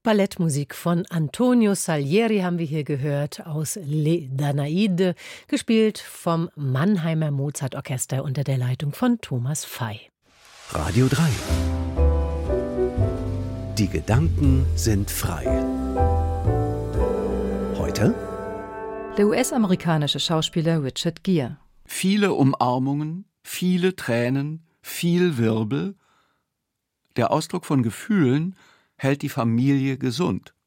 Ballettmusik von Antonio Salieri haben wir hier gehört aus Les Danaïdes, gespielt vom Mannheimer Mozartorchester unter der Leitung von Thomas Fey. Radio 3. Die Gedanken sind frei. Heute der US-amerikanische Schauspieler Richard Gere. Viele Umarmungen, viele Tränen, viel Wirbel. Der Ausdruck von Gefühlen hält die Familie gesund.